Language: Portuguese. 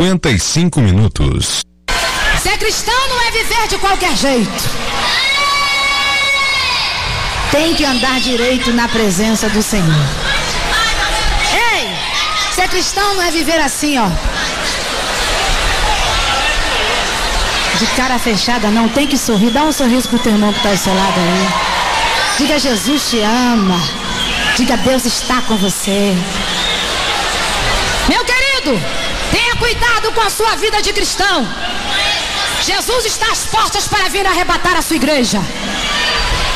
55 minutos. Ser cristão não é viver de qualquer jeito. Tem que andar direito na presença do Senhor. Ei, ser cristão não é viver assim, ó, de cara fechada, não. Tem que sorrir. Dá um sorriso pro teu irmão que está ao seu lado aí. Diga: Jesus te ama. Diga: Deus está com você. Meu querido, tenha cuidado com a sua vida de cristão. Jesus está às portas para vir arrebatar a sua igreja.